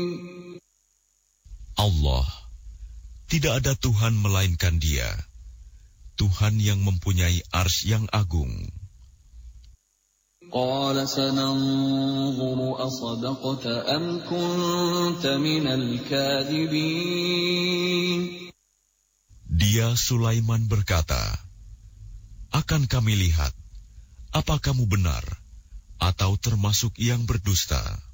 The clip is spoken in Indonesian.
Allah, tidak ada Tuhan melainkan Dia, Tuhan yang mempunyai arsy yang agung. قال سننظر أصدقت أم كنت من الكاذبين. Dia Sulaiman berkata, akan kami lihat, apa kamu benar atau termasuk yang berdusta.